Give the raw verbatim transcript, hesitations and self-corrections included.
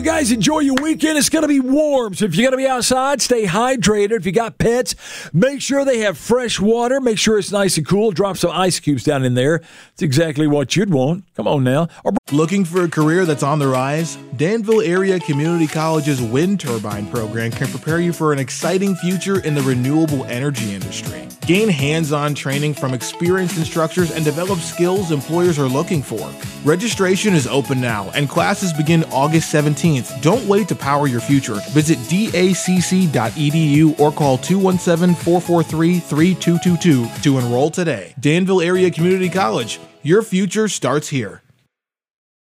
guys, enjoy your weekend. It's going to be warm, so if you're going to be outside, stay hydrated. If you got pets, make sure they have fresh water. Make sure it's nice and cool. Drop some ice cubes down in there. It's exactly what you'd want. Come on now. Or Looking for a career that's on the rise? Danville Area Community College's wind turbine program can prepare you for an exciting future in the renewable energy industry. Gain hands-on training from experienced instructors and develop skills employers are looking for. Registration is open now, and classes begin August seventeenth. Don't wait to power your future. Visit D A C C dot E D U or call two one seven, four four three, three two two two to enroll today. Danville Area Community College. Your future starts here.